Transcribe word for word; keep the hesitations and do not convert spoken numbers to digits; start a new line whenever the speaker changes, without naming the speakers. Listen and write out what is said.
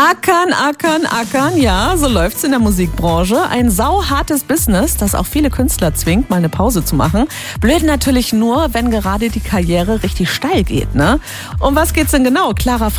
Ackern, ackern, ackern, ja, so läuft's in der Musikbranche. Ein sauhartes Business, das auch viele Künstler zwingt, mal eine Pause zu machen. Blöd natürlich nur, wenn gerade die Karriere richtig steil geht, ne? Um was geht's denn genau? Clara